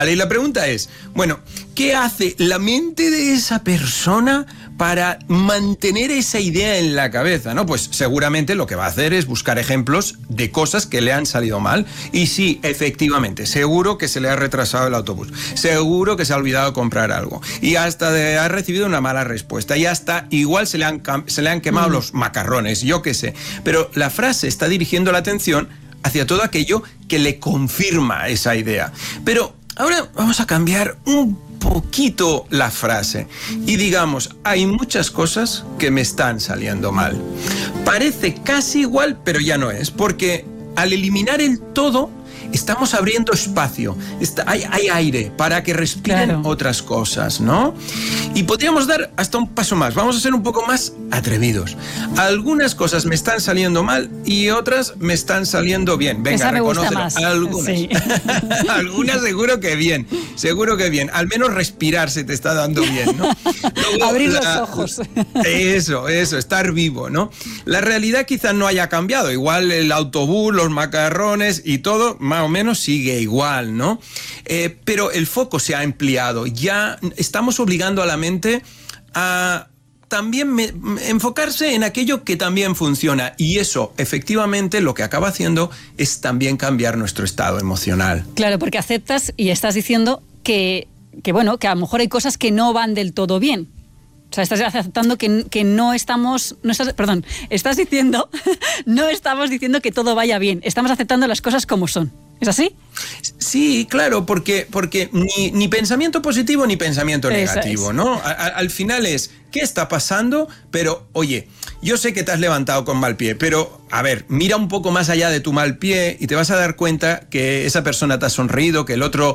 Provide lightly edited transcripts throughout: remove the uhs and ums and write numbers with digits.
Y la pregunta es, bueno, ¿qué hace la mente de esa persona para mantener esa idea en la cabeza, ¿no? Pues seguramente lo que va a hacer es buscar ejemplos de cosas que le han salido mal. Y sí, efectivamente, seguro que se le ha retrasado el autobús, seguro que se ha olvidado comprar algo y hasta ha recibido una mala respuesta y hasta igual se le han quemado los macarrones, yo qué sé. Pero la frase está dirigiendo la atención hacia todo aquello que le confirma esa idea. Pero ahora vamos a cambiar un poquito la frase y digamos, hay muchas cosas que me están saliendo mal. Parece casi igual, pero ya no es, porque al eliminar el todo, estamos abriendo espacio, hay aire para que respiren otras cosas, ¿no? Y podríamos dar hasta un paso más, vamos a ser un poco más atrevidos. Algunas cosas me están saliendo mal y otras me están saliendo bien. Venga, reconócelo. Algunas. Sí. Algunas seguro que bien, al menos respirar se te está dando bien, ¿no? Luego, abrir los ojos. Eso, estar vivo, ¿no? La realidad quizás no haya cambiado, igual el autobús, los macarrones y todo, más o menos sigue igual, ¿no? Pero el foco se ha ampliado. Ya estamos obligando a la mente a también enfocarse en aquello que también funciona. Y eso, efectivamente, lo que acaba haciendo es también cambiar nuestro estado emocional. Claro, porque aceptas y estás diciendo que bueno, que a lo mejor hay cosas que no van del todo bien. O sea, estás aceptando que no estamos... estás diciendo... No estamos diciendo que todo vaya bien. Estamos aceptando las cosas como son. ¿Es así? Sí, claro, porque ni pensamiento positivo ni pensamiento negativo, ¿no? Al final es, ¿qué está pasando? Pero, oye, yo sé que te has levantado con mal pie, pero, a ver, mira un poco más allá de tu mal pie y te vas a dar cuenta que esa persona te ha sonreído, que el otro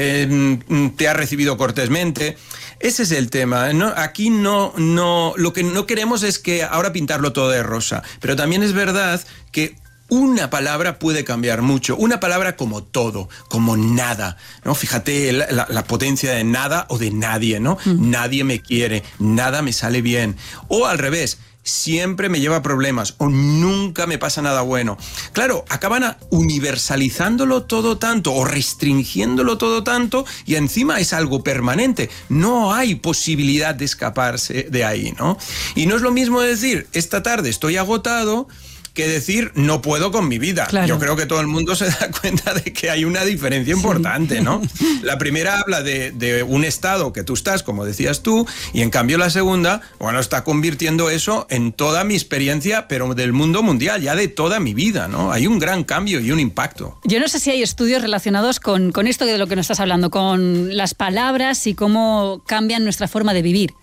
te ha recibido cortésmente. Ese es el tema, ¿no? Aquí no, lo que no queremos es que ahora pintarlo todo de rosa, pero también es verdad que una palabra puede cambiar mucho, una palabra como todo, como nada, ¿no? Fíjate la potencia de nada o de nadie, ¿no? Nadie me quiere, nada me sale bien. O al revés, siempre me lleva problemas o nunca me pasa nada bueno. Claro, acaban universalizándolo todo tanto o restringiéndolo todo tanto y encima es algo permanente. No hay posibilidad de escaparse de ahí, ¿no? Y no es lo mismo decir, esta tarde estoy agotado, que decir, no puedo con mi vida. Claro. Yo creo que todo el mundo se da cuenta de que hay una diferencia importante, ¿no? La primera habla de un estado que tú estás, como decías tú, y en cambio la segunda, bueno, está convirtiendo eso en toda mi experiencia, pero del mundo mundial, ya de toda mi vida, ¿no? Hay un gran cambio y un impacto. Yo no sé si hay estudios relacionados con esto de lo que nos estás hablando, con las palabras y cómo cambian nuestra forma de vivir.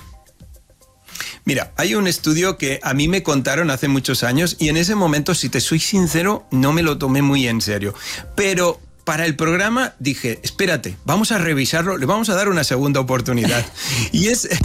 Mira, hay un estudio que a mí me contaron hace muchos años y en ese momento, si te soy sincero, no me lo tomé muy en serio. Pero para el programa dije, espérate, vamos a revisarlo, le vamos a dar una segunda oportunidad. Y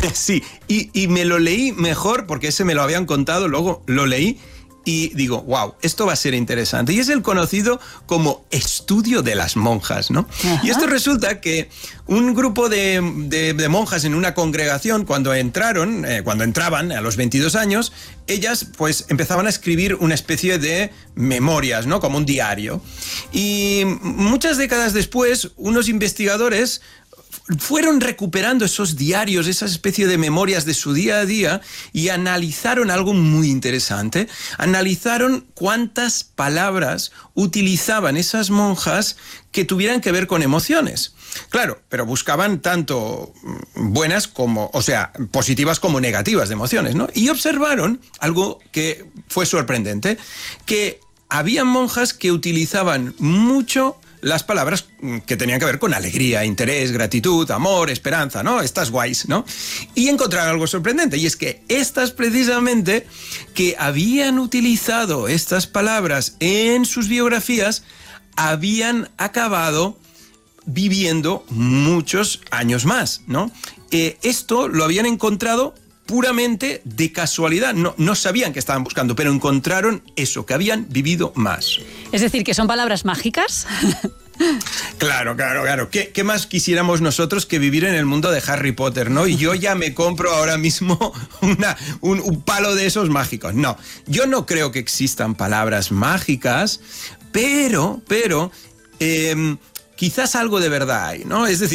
y me lo leí mejor porque ese me lo habían contado, luego lo leí. Y digo, wow, esto va a ser interesante. Y es el conocido como estudio de las monjas, ¿no? Ajá. Y esto resulta que un grupo de monjas en una congregación, cuando entraban a los 22 años, ellas pues empezaban a escribir una especie de memorias, ¿no? Como un diario. Y muchas décadas después, unos investigadores fueron recuperando esos diarios, esa especie de memorias de su día a día y analizaron algo muy interesante. Analizaron cuántas palabras utilizaban esas monjas que tuvieran que ver con emociones. Claro, pero buscaban tanto buenas como, o sea, positivas como negativas de emociones, ¿no? Y observaron algo que fue sorprendente, que había monjas que utilizaban mucho las palabras que tenían que ver con alegría, interés, gratitud, amor, esperanza, ¿no? Estas guays, ¿no? Y encontraron algo sorprendente, y es que estas precisamente que habían utilizado estas palabras en sus biografías habían acabado viviendo muchos años más, ¿no? Esto lo habían encontrado puramente de casualidad, no sabían que estaban buscando, pero encontraron eso, que habían vivido más. Es decir, que son palabras mágicas. Claro. ¿Qué más quisiéramos que vivir en el mundo de Harry Potter, ¿no? Y yo ya me compro ahora mismo un palo de esos mágicos. No, yo no creo que existan palabras mágicas, pero quizás algo de verdad hay, ¿no? Es decir,